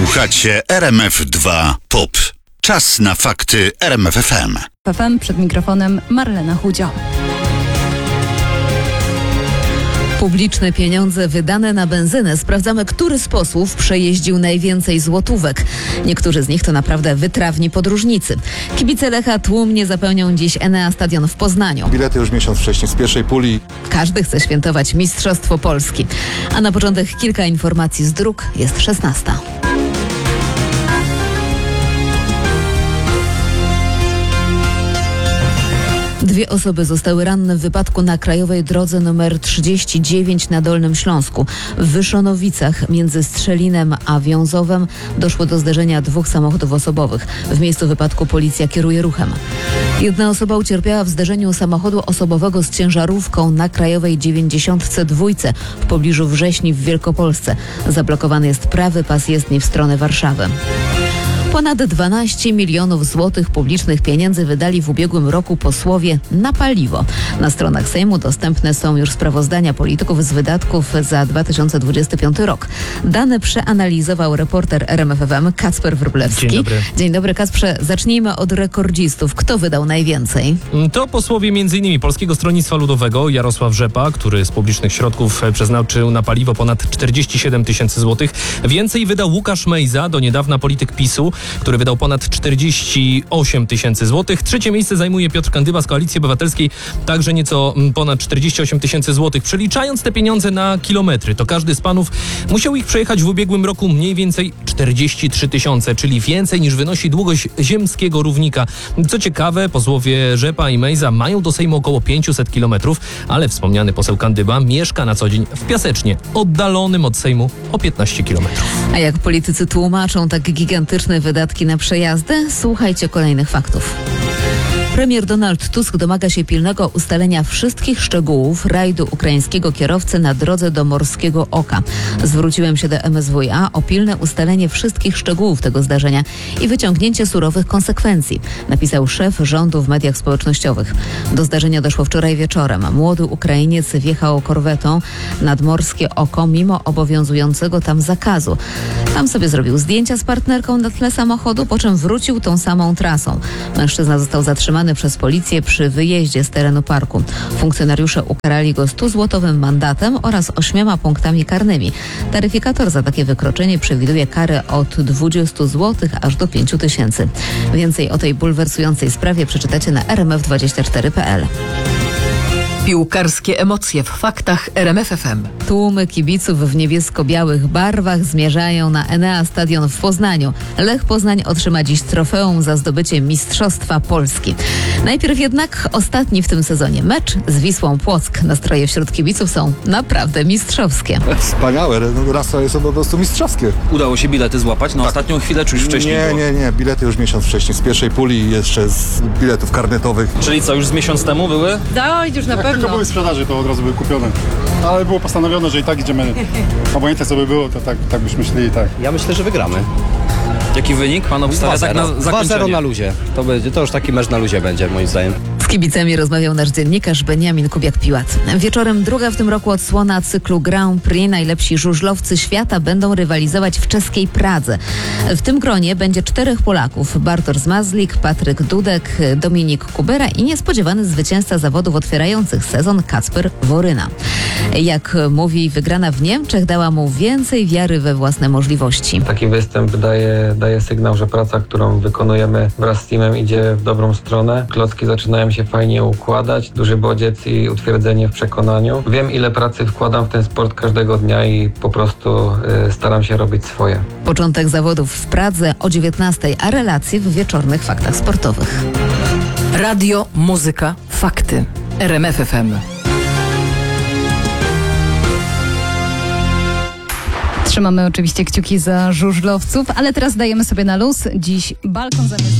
Słuchacie RMF2 POP. Czas na fakty RMF FM. FM, przed mikrofonem Marlena Chudzio. Publiczne pieniądze wydane na benzynę. Sprawdzamy, który z posłów przejeździł najwięcej złotówek. Niektórzy z nich to naprawdę wytrawni podróżnicy. Kibice Lecha tłumnie zapełnią dziś Enea Stadion w Poznaniu. Bilety już miesiąc wcześniej z pierwszej puli. Każdy chce świętować Mistrzostwo Polski. A na początek kilka informacji z dróg. Jest 16. Dwie osoby zostały ranne w wypadku na krajowej drodze nr 39 na Dolnym Śląsku. W Wyszonowicach między Strzelinem a Wiązowem doszło do zderzenia dwóch samochodów osobowych. W miejscu wypadku policja kieruje ruchem. Jedna osoba ucierpiała w zderzeniu samochodu osobowego z ciężarówką na krajowej 92 w pobliżu Wrześni w Wielkopolsce. Zablokowany jest prawy pas jezdni w stronę Warszawy. Ponad 12 milionów złotych publicznych pieniędzy wydali w ubiegłym roku posłowie na paliwo. Na stronach Sejmu dostępne są już sprawozdania polityków z wydatków za 2025 rok. Dane przeanalizował reporter RMFFM Kacper Wróblewski. Dzień dobry. Dzień dobry, Kacprze. Zacznijmy od rekordzistów. Kto wydał najwięcej? To posłowie m.in. Polskiego Stronnictwa Ludowego Jarosław Rzepa, który z publicznych środków przeznaczył na paliwo ponad 47 tysięcy złotych. Więcej wydał Łukasz Mejza, do niedawna polityk PiS-u, który wydał ponad 48 tysięcy złotych. Trzecie miejsce zajmuje Piotr Kandyba z Koalicji Obywatelskiej, także nieco ponad 48 tysięcy złotych. Przeliczając te pieniądze na kilometry, to każdy z panów musiał ich przejechać w ubiegłym roku mniej więcej 43 tysiące, czyli więcej niż wynosi długość ziemskiego równika. Co ciekawe, posłowie Rzepa i Mejza mają do Sejmu około 500 kilometrów, ale wspomniany poseł Kandyba mieszka na co dzień w Piasecznie, oddalonym od Sejmu o 15 kilometrów. A jak politycy tłumaczą tak gigantyczne wydatki na przejazdy? Słuchajcie kolejnych faktów. Premier Donald Tusk domaga się pilnego ustalenia wszystkich szczegółów rajdu ukraińskiego kierowcy na drodze do Morskiego Oka. Zwróciłem się do MSWiA o pilne ustalenie wszystkich szczegółów tego zdarzenia i wyciągnięcie surowych konsekwencji, napisał szef rządu w mediach społecznościowych. Do zdarzenia doszło wczoraj wieczorem. Młody Ukrainiec wjechał korwetą nad Morskie Oko mimo obowiązującego tam zakazu. Tam sobie zrobił zdjęcia z partnerką na tle samochodu, po czym wrócił tą samą trasą. Mężczyzna został zatrzymany przez policję przy wyjeździe z terenu parku. Funkcjonariusze ukarali go 100-złotowym mandatem oraz 8 punktami karnymi. Taryfikator za takie wykroczenie przewiduje karę od 20 zł aż do 5 tysięcy. Więcej o tej bulwersującej sprawie przeczytacie na rmf24.pl. Piłkarskie emocje w faktach RMF FM. Tłumy kibiców w niebiesko-białych barwach zmierzają na Enea Stadion w Poznaniu. Lech Poznań otrzyma dziś trofeum za zdobycie Mistrzostwa Polski. Najpierw jednak ostatni w tym sezonie mecz z Wisłą Płock. Nastroje wśród kibiców są naprawdę mistrzowskie. Wspaniałe, rasy są po prostu mistrzowskie. Udało się bilety złapać na ostatnią chwilę, czy już wcześniej było? Nie, bilety już miesiąc wcześniej z pierwszej puli i jeszcze z biletów karnetowych. Czyli co, już z miesiąc temu były? Już na pewno. Tylko były w sprzedaży, to od razu były kupione. Ale było postanowione, że i tak idziemy. Obojętnie co by było, to tak byśmy szli i tak. Ja myślę, że wygramy. Jaki wynik pan obstawia tak na 2-0 zakończenie? na luzie. To już taki mecz na luzie będzie, moim zdaniem. Z kibicami rozmawiał nasz dziennikarz Beniamin Kubiak-Piłat. Wieczorem druga w tym roku odsłona cyklu Grand Prix. Najlepsi żużlowcy świata będą rywalizować w czeskiej Pradze. W tym gronie będzie 4 Polaków. Bartosz Mazlik, Patryk Dudek, Dominik Kubera i niespodziewany zwycięzca zawodów otwierających sezon Kacper Woryna. Jak mówi, wygrana w Niemczech dała mu więcej wiary we własne możliwości. Taki występ daje sygnał, że praca, którą wykonujemy wraz z teamem, idzie w dobrą stronę. Klocki zaczynają się fajnie układać, duży bodziec i utwierdzenie w przekonaniu. Wiem, ile pracy wkładam w ten sport każdego dnia i po prostu staram się robić swoje. Początek zawodów w Pradze o 19:00, a relacje w wieczornych faktach sportowych. Radio, muzyka, fakty. RMF FM. Trzymamy oczywiście kciuki za żużlowców, ale teraz dajemy sobie na luz. Dziś balkon zamiast